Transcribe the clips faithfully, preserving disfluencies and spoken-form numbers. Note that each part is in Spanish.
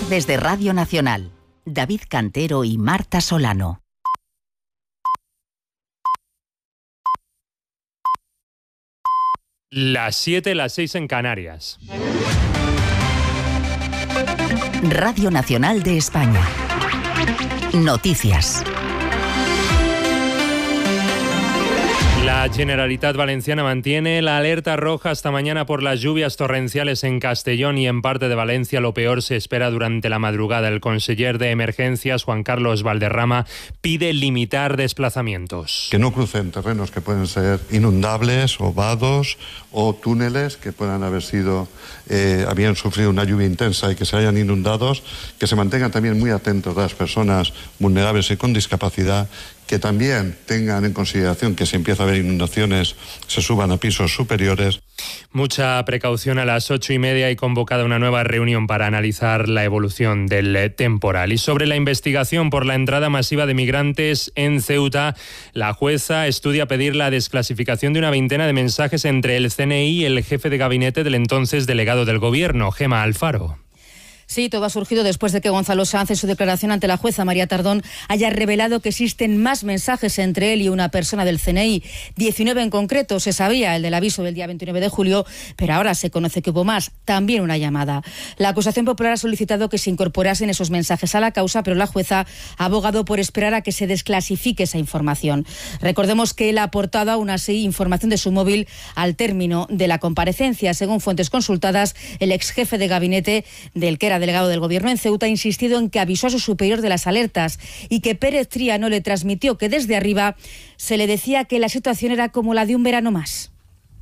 Desde Radio Nacional, David Cantero y Marta Solano. Las siete, las seis en Canarias. Radio Nacional de España. Noticias. La Generalitat Valenciana mantiene la alerta roja hasta mañana por las lluvias torrenciales en Castellón y en parte de Valencia. Lo peor se espera durante la madrugada. El conseller de Emergencias, Juan Carlos Valderrama, pide limitar desplazamientos. Que no crucen terrenos que pueden ser inundables o vados o túneles que puedan haber sido, eh, habían sufrido una lluvia intensa y que se hayan inundados. Que se mantengan también muy atentos a las personas vulnerables y con discapacidad. Que también tengan en consideración que si empieza a haber inundaciones se suban a pisos superiores. Mucha precaución. A las ocho y media hay convocada una nueva reunión para analizar la evolución del temporal. Y sobre la investigación por la entrada masiva de migrantes en Ceuta, la jueza estudia pedir la desclasificación de una veintena de mensajes entre el C N I y el jefe de gabinete del entonces delegado del gobierno, Gemma Alfaro. Sí, todo ha surgido después de que Gonzalo Sanz, en su declaración ante la jueza María Tardón, haya revelado que existen más mensajes entre él y una persona del C N I. diecinueve en concreto, se sabía, el del aviso del día veintinueve de julio, pero ahora se conoce que hubo más, también una llamada. La acusación popular ha solicitado que se incorporasen esos mensajes a la causa, pero la jueza ha abogado por esperar a que se desclasifique esa información. Recordemos que él ha aportado aún así información de su móvil al término de la comparecencia. Según fuentes consultadas, el ex jefe de gabinete del que era delegado del gobierno en Ceuta ha insistido en que avisó a su superior de las alertas y que Pérez Triano le transmitió que desde arriba se le decía que la situación era como la de un verano más.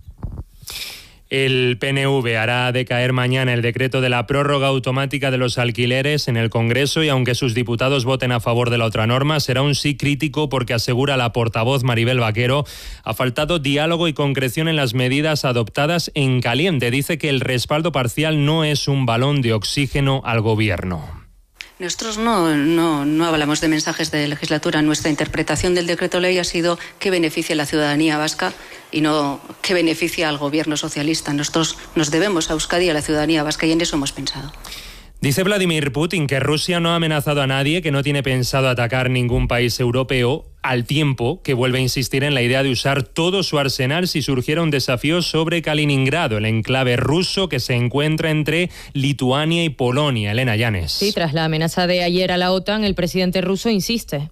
El P N V hará decaer mañana el decreto de la prórroga automática de los alquileres en el Congreso y aunque sus diputados voten a favor de la otra norma, será un sí crítico porque, asegura la portavoz Maribel Vaquero, ha faltado diálogo y concreción en las medidas adoptadas en caliente. Dice que el respaldo parcial no es un balón de oxígeno al gobierno. Nosotros no, no, no hablamos de mensajes de legislatura. Nuestra interpretación del decreto ley ha sido que beneficia a la ciudadanía vasca y no que beneficia al gobierno socialista. Nosotros nos debemos a Euskadi y a la ciudadanía vasca y en eso hemos pensado. Dice Vladimir Putin que Rusia no ha amenazado a nadie, que no tiene pensado atacar ningún país europeo, al tiempo que vuelve a insistir en la idea de usar todo su arsenal si surgiera un desafío sobre Kaliningrado, el enclave ruso que se encuentra entre Lituania y Polonia. Elena Llanes. Sí, tras la amenaza de ayer a la OTAN, el presidente ruso insiste.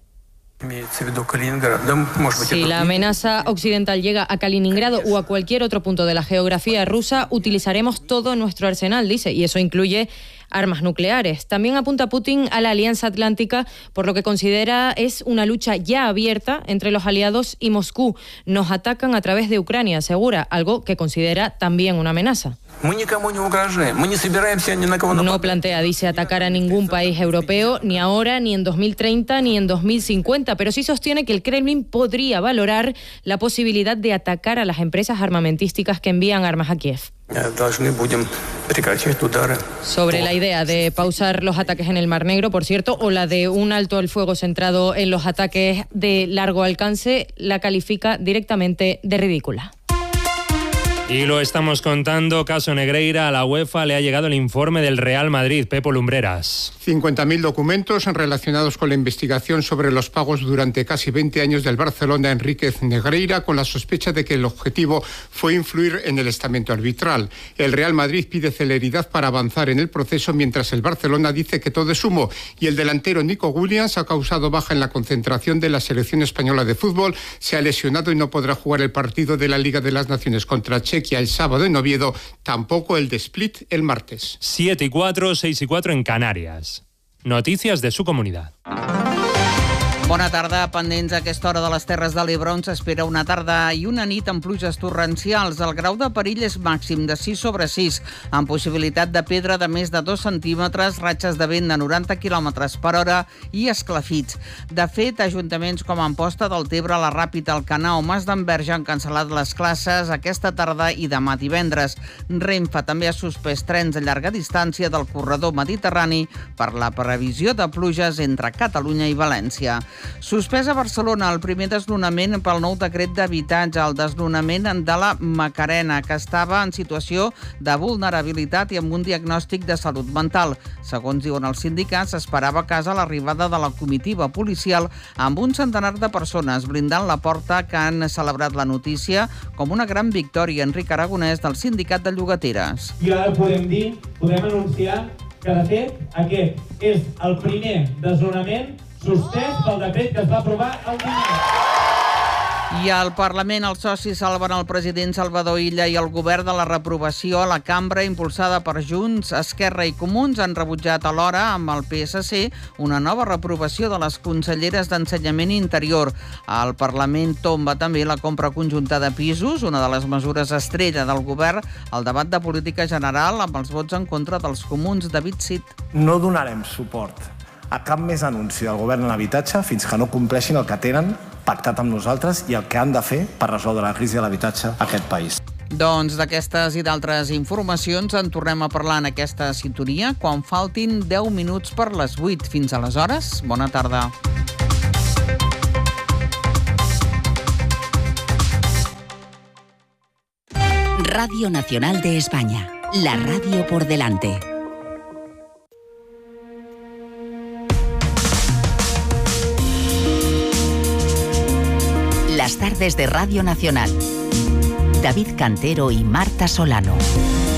Si la amenaza occidental llega a Kaliningrado o a cualquier otro punto de la geografía rusa, utilizaremos todo nuestro arsenal, dice, y eso incluye armas nucleares. También apunta Putin a la Alianza Atlántica, por lo que considera es una lucha ya abierta entre los aliados y Moscú. Nos atacan a través de Ucrania, asegura, algo que considera también una amenaza. No plantea, dice, atacar a ningún país europeo, ni ahora, ni en dos mil treinta, ni en dos mil cincuenta, pero sí sostiene que el Kremlin podría valorar la posibilidad de atacar a las empresas armamentísticas que envían armas a Kiev. Sobre la idea de pausar los ataques en el Mar Negro, por cierto, o la de un alto al fuego centrado en los ataques de largo alcance, la califica directamente de ridícula. Y lo estamos contando, caso Negreira, a la UEFA le ha llegado el informe del Real Madrid. Pepo Lumbreras. cincuenta mil documentos relacionados con la investigación sobre los pagos durante casi veinte años del Barcelona a Enríquez Negreira, con la sospecha de que el objetivo fue influir en el estamento arbitral. El Real Madrid pide celeridad para avanzar en el proceso, mientras el Barcelona dice que todo es humo, y el delantero Nico Williams ha causado baja en la concentración de la selección española de fútbol, se ha lesionado y no podrá jugar el partido de la Liga de las Naciones contra Chequia el sábado en Oviedo, tampoco el de Split el martes. siete y cuatro, seis y cuatro en Canarias. Noticias de su comunidad. Bona tarda, pendents a aquesta hora de les Terres de l'Ebre, on s'espera una tarda i una nit amb pluges torrencials. El grau de perill és màxim de sis sobre sis, amb possibilitat de pedra de més de dos centímetres, ratxes de vent de noranta quilòmetres per hora i esclafits. De fet, ajuntaments com Amposta del Tebre, la Ràpita, Alcanar o Mas d'Enverge han cancel·lat les classes aquesta tarda i demà divendres. Renfe també ha suspès trens de llarga distància del corredor mediterrani per la previsió de pluges entre Catalunya i València. Suspès a Barcelona el primer desnonament pel nou decret d'habitatge, el desnonament de la Macarena, que estava en situació de vulnerabilitat i amb un diagnòstic de salut mental. Segons diuen els sindicats, s'esperava a casa l'arribada de la comitiva policial amb un centenar de persones blindant la porta, que han celebrat la notícia com una gran victòria. Enric Aragonès, del Sindicat de Llogateres. I ara podem dir, podem anunciar que, de fet, aquest és el primer desnonament suspès pel decret que es va aprovar el dimecres. I al Parlament els socis salven el president Salvador Illa i el govern de la reprovació a la cambra impulsada per Junts, Esquerra i Comuns han rebutjat alhora amb el P S C una nova reprovació de les conselleres d'Ensenyament Interior. El Parlament tomba també la compra conjunta de pisos, una de les mesures estrella del govern, al debat de política general amb els vots en contra dels comuns. David Cid. No donarem suport a cap més anunci del govern en l'habitatge fins que no compleixin el que tenen pactat amb nosaltres i el que han de fer per resoldre la crisi de l'habitatge a aquest país. Doncs d'aquestes i d'altres informacions en tornem a parlar en aquesta sintonia quan faltin deu minuts per les vuit. Fins aleshores, bona tarda. Radio Nacional de España, la radio por delante. Las tardes de Radio Nacional. David Cantero y Marta Solano.